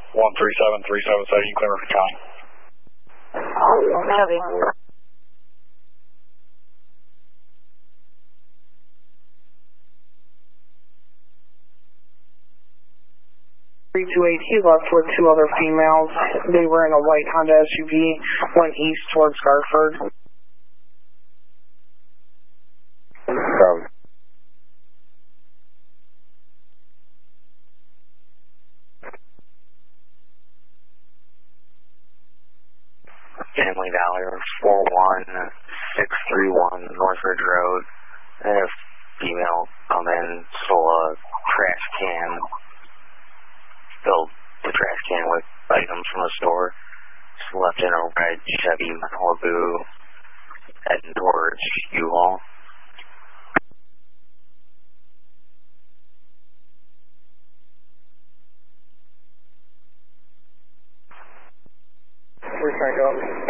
137377, you clear for County. Copy. 328, he left with two other females. They were in a white Honda SUV, went east towards Garford. Family Dollar 41631 Northridge Road. And a female come in, stole a trash can, filled the trash can with items from the store. Just left in a red Chevy Malibu heading towards U-Haul. Where's Frank up?